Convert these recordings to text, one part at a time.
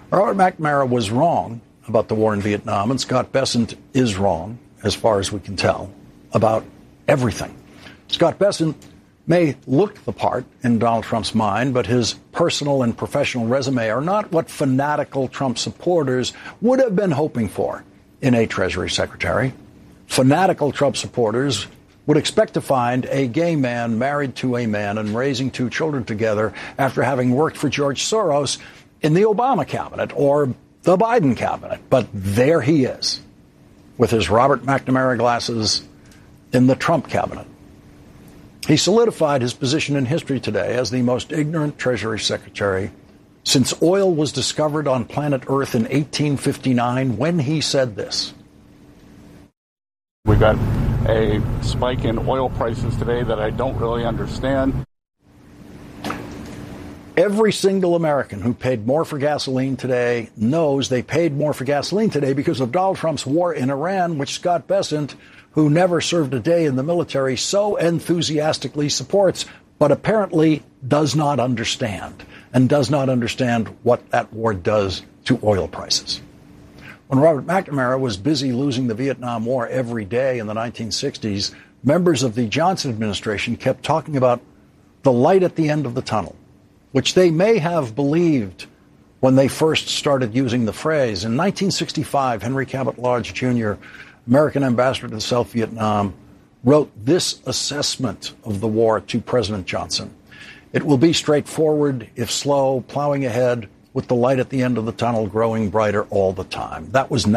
Robert McNamara was wrong about the war in Vietnam, and Scott Bessent is wrong, as far as we can tell, about everything. Scott Bessent may look the part in Donald Trump's mind, but his personal and professional resume are not what fanatical Trump supporters would have been hoping for in a Treasury Secretary. Fanatical Trump supporters would expect to find a gay man married to a man and raising two children together after having worked for George Soros in the Obama cabinet or the Biden cabinet. But there he is, with his Robert McNamara glasses in the Trump cabinet. He solidified his position in history today as the most ignorant Treasury Secretary since oil was discovered on planet Earth in 1859, when he said this. We got a spike in oil prices today that I don't really understand. Every single American who paid more for gasoline today knows they paid more for gasoline today because of Donald Trump's war in Iran, which Scott Bessent, who never served a day in the military, so enthusiastically supports, but apparently does not understand, and does not understand what that war does to oil prices. When Robert McNamara was busy losing the Vietnam War every day in the 1960s, members of the Johnson administration kept talking about the light at the end of the tunnel, which they may have believed when they first started using the phrase. In 1965, Henry Cabot Lodge Jr., American ambassador to South Vietnam, wrote this assessment of the war to President Johnson. It will be straightforward, if slow, plowing ahead with the light at the end of the tunnel growing brighter all the time. That was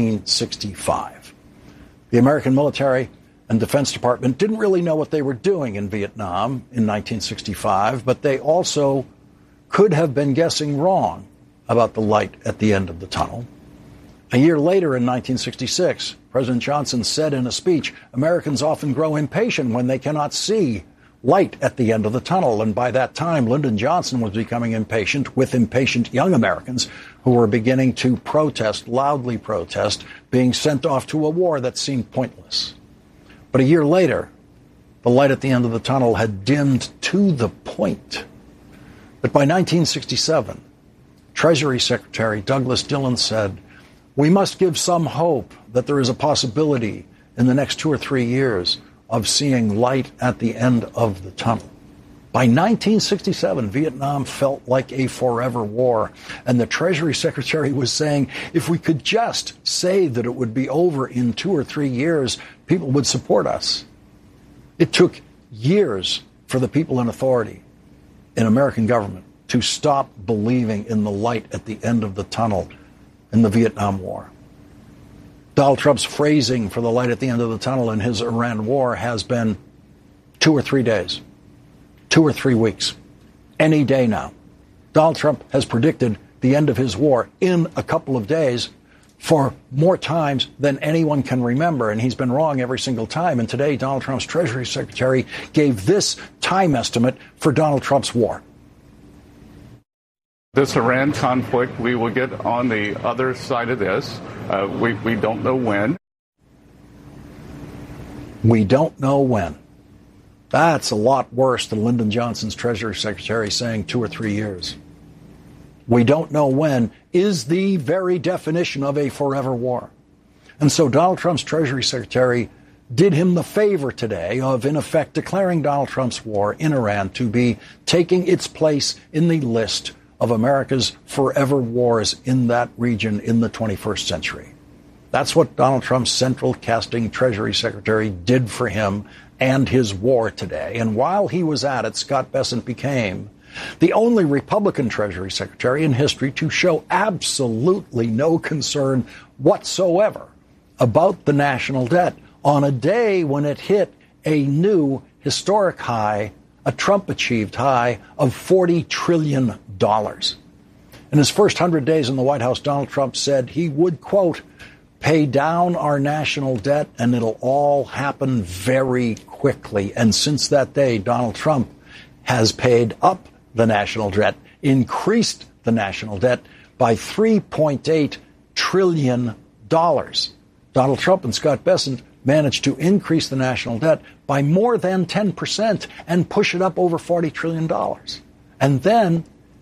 1965. The American military and Defense Department didn't really know what they were doing in Vietnam in 1965, but they also could have been guessing wrong about the light at the end of the tunnel. A year later, in 1966, President Johnson said in a speech, Americans often grow impatient when they cannot see light at the end of the tunnel. And by that time, Lyndon Johnson was becoming impatient with impatient young Americans who were beginning to protest, loudly protest, being sent off to a war that seemed pointless. But a year later, the light at the end of the tunnel had dimmed to the point that by 1967, Treasury Secretary Douglas Dillon said, we must give some hope that there is a possibility in the next 2 or 3 years of seeing light at the end of the tunnel. By 1967, Vietnam felt like a forever war, and the Treasury Secretary was saying, if we could just say that it would be over in 2 or 3 years, people would support us. It took years for the people in authority in American government to stop believing in the light at the end of the tunnel in the Vietnam War. Donald Trump's phrasing for the light at the end of the tunnel in his Iran war has been 2 or 3 days, 2 or 3 weeks, any day now. Donald Trump has predicted the end of his war in a couple of days for more times than anyone can remember, and he's been wrong every single time. And today, Donald Trump's Treasury Secretary gave this time estimate for Donald Trump's war. This Iran conflict, we will get on the other side of this. We don't know when. We don't know when. That's a lot worse than Lyndon Johnson's Treasury Secretary saying 2 or 3 years. We don't know when is the very definition of a forever war. And so Donald Trump's Treasury Secretary did him the favor today of, in effect, declaring Donald Trump's war in Iran to be taking its place in the list of America's forever wars in that region in the 21st century. That's what Donald Trump's central casting Treasury Secretary did for him and his war today. And while he was at it, Scott Bessent became the only Republican Treasury Secretary in history to show absolutely no concern whatsoever about the national debt on a day when it hit a new historic high, a Trump-achieved high of $40 trillion. In his first 100 days in the White House, Donald Trump said he would, quote, pay down our national debt and it'll all happen very quickly. And since that day, Donald Trump has paid up the national debt, increased the national debt by $3.8 trillion. Donald Trump and Scott Bessent managed to increase the national debt by more than 10% and push it up over $40 trillion. And then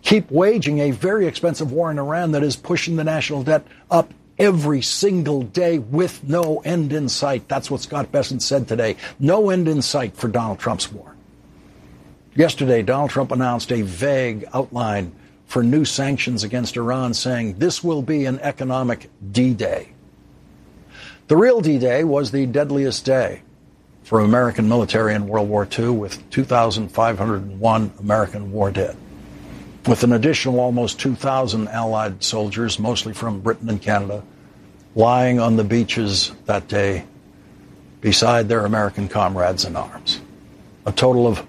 keep waging a very expensive war in Iran that is pushing the national debt up every single day with no end in sight. That's what Scott Bessent said today. No end in sight for Donald Trump's war. Yesterday, Donald Trump announced a vague outline for new sanctions against Iran, saying this will be an economic D-Day. The real D-Day was the deadliest day for American military in World War II, with 2,501 American war dead, with an additional almost 2,000 Allied soldiers, mostly from Britain and Canada, lying on the beaches that day beside their American comrades in arms. A total of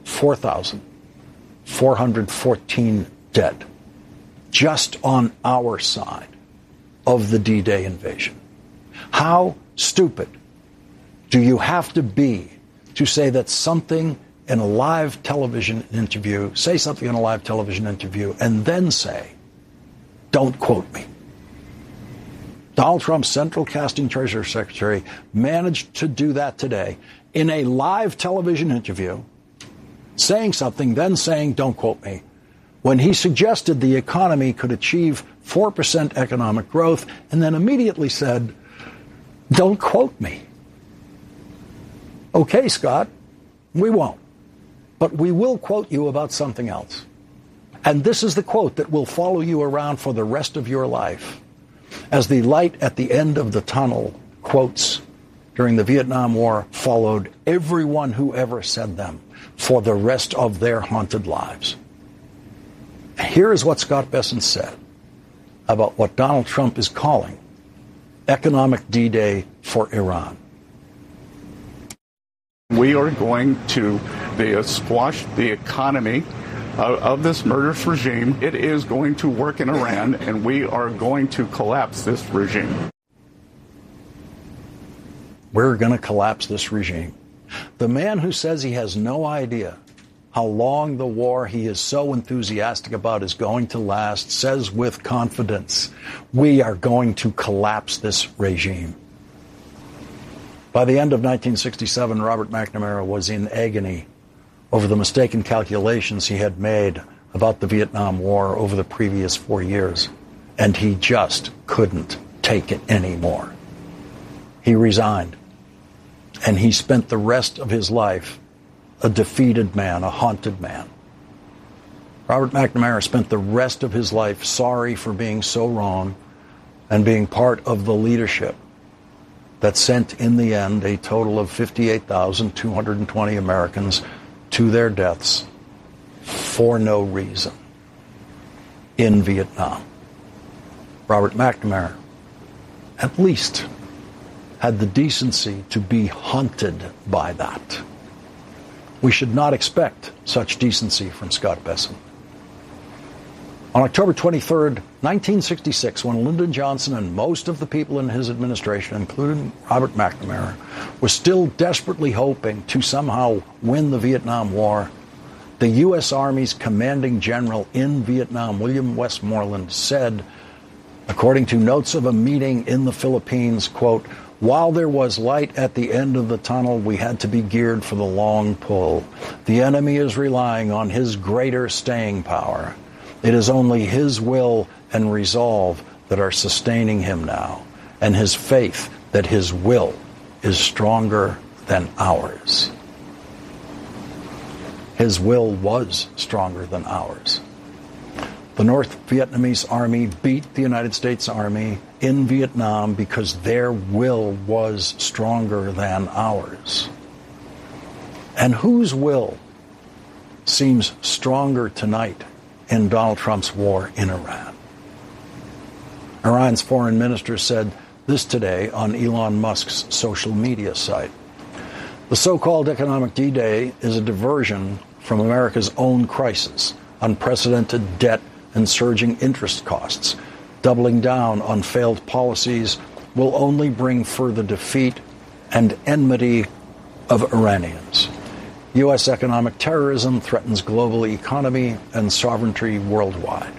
4,414 dead, just on our side of the D-Day invasion. How stupid do you have to be to say that something in a live television interview, and then say, don't quote me? Donald Trump's Central Casting Treasury Secretary managed to do that today in a live television interview, saying something, then saying, don't quote me, when he suggested the economy could achieve 4% economic growth, and then immediately said, don't quote me. Okay, Scott, we won't. But we will quote you about something else. And this is the quote that will follow you around for the rest of your life. As the light at the end of the tunnel quotes during the Vietnam War followed everyone who ever said them for the rest of their haunted lives. Here is what Scott Bessent said about what Donald Trump is calling economic D-Day for Iran. We are going to squash the economy of this murderous regime. It is going to work in Iran, and we are going to collapse this regime. We're going to collapse this regime. The man who says he has no idea how long the war he is so enthusiastic about is going to last says with confidence, we are going to collapse this regime. By the end of 1967, Robert McNamara was in agony over the mistaken calculations he had made about the Vietnam War over the previous 4 years, and he just couldn't take it anymore. He resigned, and he spent the rest of his life a defeated man, a haunted man. Robert McNamara spent the rest of his life sorry for being so wrong and being part of the leadership that sent, in the end, a total of 58,220 Americans to their deaths for no reason in Vietnam. Robert McNamara at least had the decency to be haunted by that. We should not expect such decency from Scott Bessent. On October 23rd, 1966, when Lyndon Johnson and most of the people in his administration, including Robert McNamara, were still desperately hoping to somehow win the Vietnam War, the U.S. Army's commanding general in Vietnam, William Westmoreland, said, according to notes of a meeting in the Philippines, quote, while there was light at the end of the tunnel, we had to be geared for the long pull. The enemy is relying on his greater staying power. It is only his will and resolve that are sustaining him now, and his faith that his will is stronger than ours. His will was stronger than ours. The North Vietnamese army beat the United States Army in Vietnam because their will was stronger than ours. And whose will seems stronger tonight in Donald Trump's war in Iran? Iran's foreign minister said this today on Elon Musk's social media site. The so-called economic D-Day is a diversion from America's own crisis, unprecedented debt and surging interest costs. Doubling down on failed policies will only bring further defeat and enmity of Iranians. U.S. economic terrorism threatens global economy and sovereignty worldwide.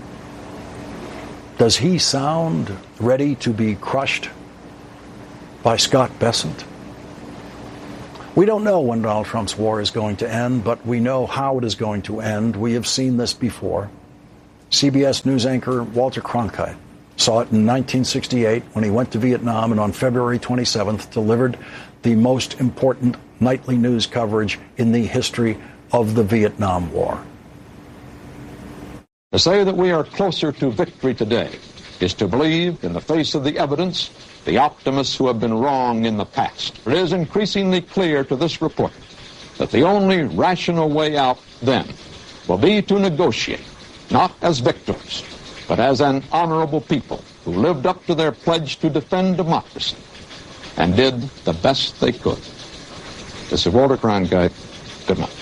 Does he sound ready to be crushed by Scott Bessent? We don't know when Donald Trump's war is going to end, but we know how it is going to end. We have seen this before. CBS News anchor Walter Cronkite saw it in 1968 when he went to Vietnam, and on February 27th delivered the most important nightly news coverage in the history of the Vietnam War. To say that we are closer to victory today is to believe, in the face of the evidence, the optimists who have been wrong in the past. It is increasingly clear to this report that the only rational way out then will be to negotiate, not as victors, but as an honorable people who lived up to their pledge to defend democracy and did the best they could. This is Walter Cronkite. Good night.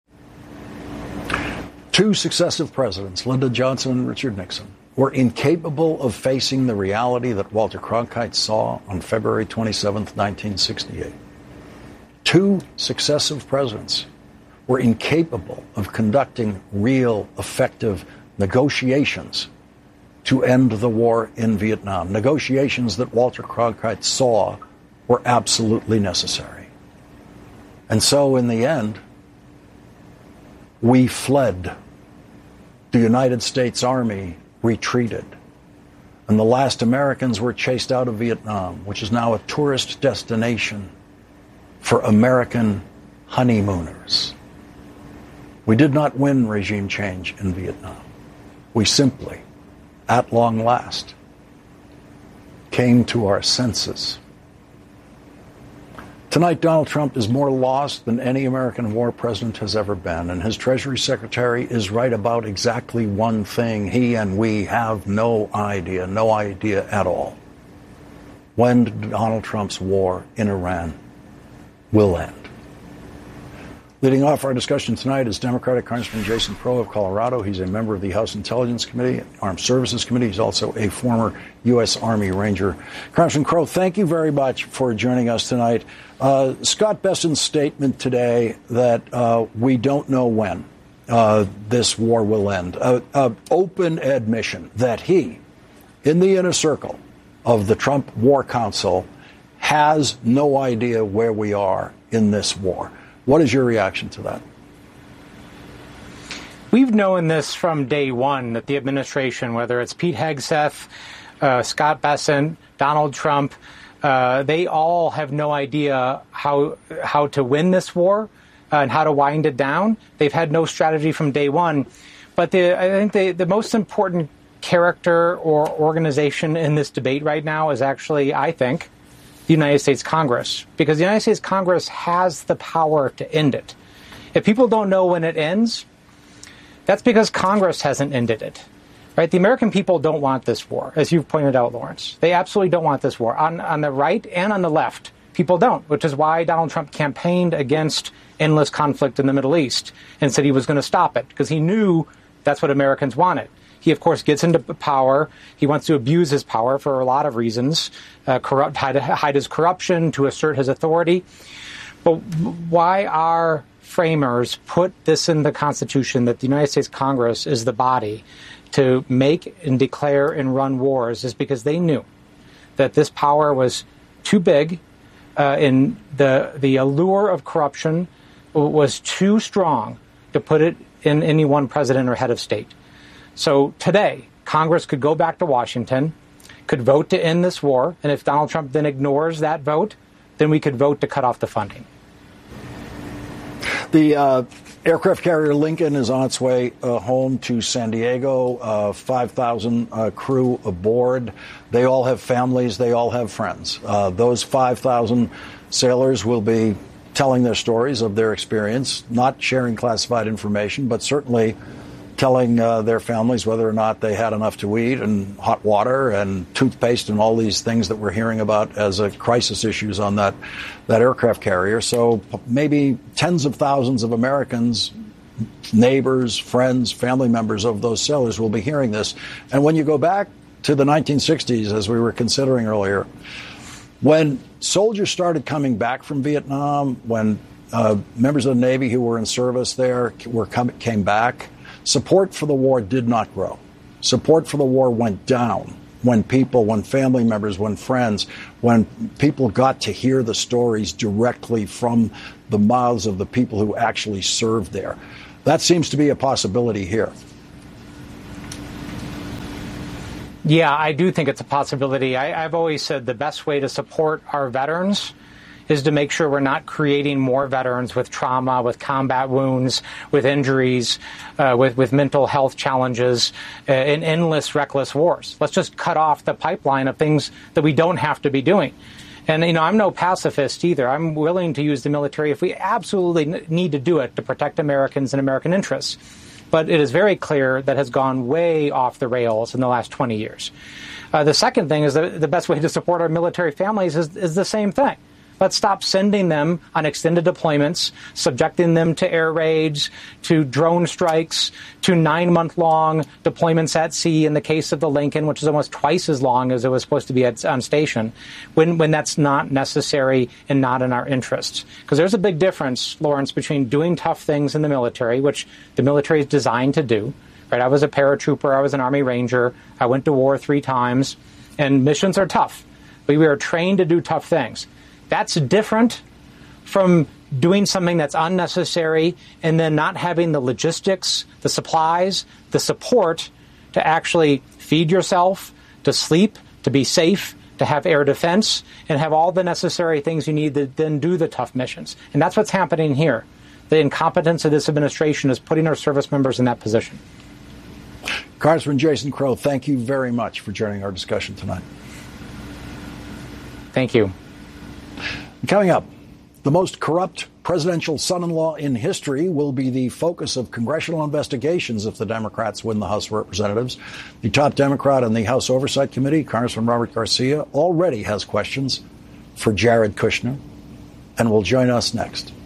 Two successive presidents, Lyndon Johnson and Richard Nixon, were incapable of facing the reality that Walter Cronkite saw on February 27, 1968. Two successive presidents were incapable of conducting real, effective negotiations to end the war in Vietnam, negotiations that Walter Cronkite saw were absolutely necessary. And so, in the end, we fled. The United States Army retreated. And the last Americans were chased out of Vietnam, which is now a tourist destination for American honeymooners. We did not win regime change in Vietnam. We simply, at long last, came to our senses. Tonight, Donald Trump is more lost than any American war president has ever been, and his Treasury Secretary is right about exactly one thing. He and we have no idea at all, when Donald Trump's war in Iran will end. Leading off our discussion tonight is Democratic Congressman Jason Crow of Colorado. He's a member of the House Intelligence Committee, Armed Services Committee. He's also a former U.S. Army Ranger. Congressman Crow, thank you very much for joining us tonight. Scott Bessent's statement today that we don't know when this war will end, open admission that he, in the inner circle of the Trump War Council, has no idea where we are in this war. What is your reaction to that? We've known this from day one, that the administration, whether it's Pete Hegseth, Scott Bessent, Donald Trump, they all have no idea how to win this war and how to wind it down. They've had no strategy from day one. But I think the most important character or organization in this debate right now is actually, I think, the United States Congress, because the United States Congress has the power to end it. If people don't know when it ends, that's because Congress hasn't ended it. Right? The American people don't want this war, as you've pointed out, Lawrence. They absolutely don't want this war. On the right and on the left, people don't, which is why Donald Trump campaigned against endless conflict in the Middle East and said he was going to stop it, because he knew that's what Americans wanted. He, of course, gets into power. He wants to abuse his power for a lot of reasons, hide his corruption, to assert his authority. But why our framers put this in the Constitution, that the United States Congress is the body to make and declare and run wars, is because they knew that this power was too big, and the allure of corruption was too strong to put it in any one president or head of state. So today, Congress could go back to Washington, could vote to end this war, and if Donald Trump then ignores that vote, then we could vote to cut off the funding. The aircraft carrier Lincoln is on its way home to San Diego, 5,000 crew aboard. They all have families. They all have friends. Those 5,000 sailors will be telling their stories of their experience, not sharing classified information, but certainly telling their families whether or not they had enough to eat and hot water and toothpaste and all these things that we're hearing about as crisis issues on that aircraft carrier. So maybe tens of thousands of Americans, neighbors, friends, family members of those sailors will be hearing this. And when you go back to the 1960s, as we were considering earlier, when soldiers started coming back from Vietnam, when members of the Navy who were in service there came back, support for the war did not grow. Support for the war went down when family members, when friends, when people got to hear the stories directly from the mouths of the people who actually served there. That seems to be a possibility here. Yeah, I do think it's a possibility. I've always said the best way to support our veterans is to make sure we're not creating more veterans with trauma, with combat wounds, with injuries, with mental health challenges, in endless, reckless wars. Let's just cut off the pipeline of things that we don't have to be doing. And, I'm no pacifist either. I'm willing to use the military if we absolutely need to do it to protect Americans and American interests. But it is very clear that has gone way off the rails in the last 20 years. The second thing is that the best way to support our military families is the same thing. Let's stop sending them on extended deployments, subjecting them to air raids, to drone strikes, to 9-month-long deployments at sea in the case of the Lincoln, which is almost twice as long as it was supposed to be on station, when that's not necessary and not in our interests. Because there's a big difference, Lawrence, between doing tough things in the military, which the military is designed to do. Right? I was a paratrooper. I was an Army Ranger. I went to war 3 times. And missions are tough. But we are trained to do tough things. That's different from doing something that's unnecessary and then not having the logistics, the supplies, the support to actually feed yourself, to sleep, to be safe, to have air defense, and have all the necessary things you need to then do the tough missions. And that's what's happening here. The incompetence of this administration is putting our service members in that position. Congressman Jason Crow, thank you very much for joining our discussion tonight. Thank you. Coming up, the most corrupt presidential son-in-law in history will be the focus of congressional investigations if the Democrats win the House of Representatives. The top Democrat on the House Oversight Committee, Congressman Robert Garcia, already has questions for Jared Kushner and will join us next.